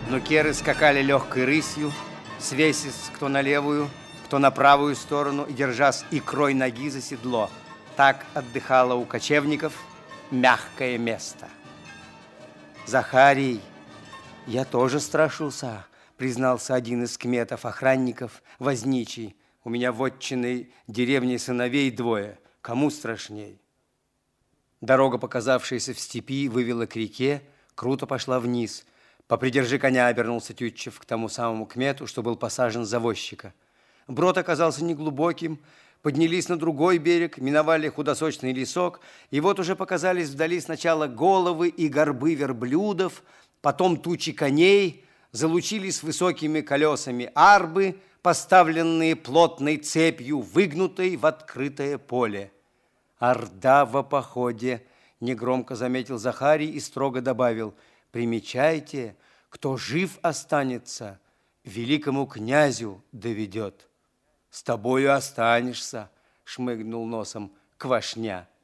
Нукеры скакали легкой рысью, свесясь кто на левую, кто на правую сторону, и держась икрой ноги за седло. Так отдыхало у кочевников мягкое место. Захарий, я тоже страшился, признался один из кметов-охранников, возничий. У меня в отчиной деревне сыновей двое. Кому страшней? Дорога, показавшаяся в степи, вывела к реке, круто пошла вниз. «Попридержи коня», — обернулся Тютчев к тому самому кмету, что был посажен за возчика. Брод оказался неглубоким, поднялись на другой берег, миновали худосочный лесок, и вот уже показались вдали сначала головы и горбы верблюдов, потом тучи коней, залучились высокими колесами арбы, поставленные плотной цепью, выгнутой в открытое поле. «Орда во походе», — негромко заметил Захарий и строго добавил: «Примечайте, кто жив останется, великому князю доведет». «С тобою останешься», — шмыгнул носом Квашня.